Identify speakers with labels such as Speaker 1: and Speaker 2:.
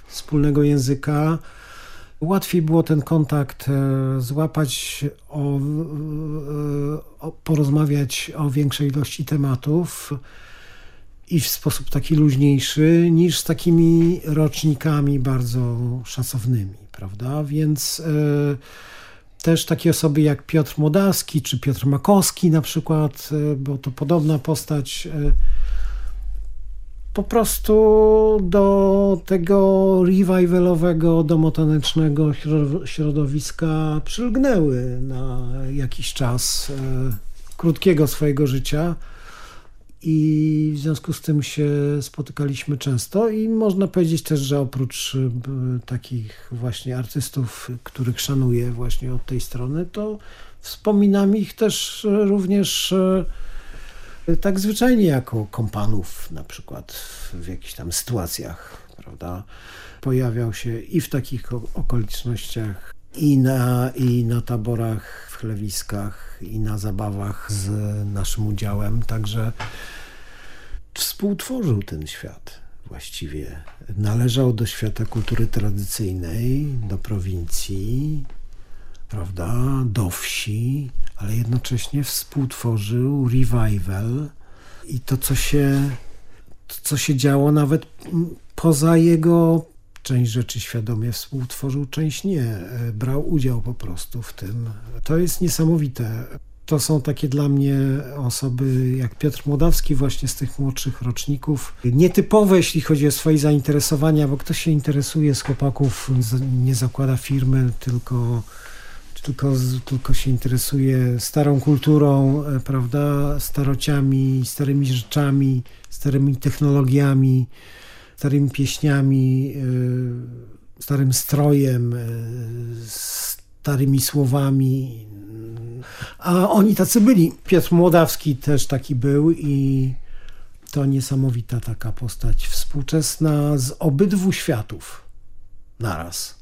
Speaker 1: wspólnego języka. Łatwiej było ten kontakt złapać, porozmawiać o większej ilości tematów i w sposób taki luźniejszy niż z takimi rocznikami bardzo szacownymi, prawda? Więc też takie osoby jak Piotr Mołdawski czy Piotr Makowski na przykład, bo to podobna postać, po prostu do tego revivalowego, domotanecznego środowiska przylgnęły na jakiś czas krótkiego swojego życia i w związku z tym się spotykaliśmy często i można powiedzieć też, że oprócz takich właśnie artystów, których szanuję właśnie od tej strony, to wspominam ich też również tak zwyczajnie jako kompanów, na przykład w jakichś tam sytuacjach, prawda? Pojawiał się i w takich okolicznościach, i na taborach, w chlewiskach, i na zabawach z naszym udziałem, także współtworzył ten świat właściwie. Należał do świata kultury tradycyjnej, do prowincji, prawda, do wsi, ale jednocześnie współtworzył revival i to, co się działo nawet poza jego, część rzeczy świadomie współtworzył, część nie. Brał udział po prostu w tym. To jest niesamowite. To są takie dla mnie osoby jak Piotr Mołdawski właśnie z tych młodszych roczników. Nietypowe, jeśli chodzi o swoje zainteresowania, bo ktoś się interesuje z chłopaków, nie zakłada firmy, tylko się interesuje starą kulturą, prawda, starociami, starymi rzeczami, starymi technologiami, starymi pieśniami, starym strojem, starymi słowami. A oni tacy byli. Piotr Mołdawski też taki był i to niesamowita taka postać współczesna z obydwu światów naraz.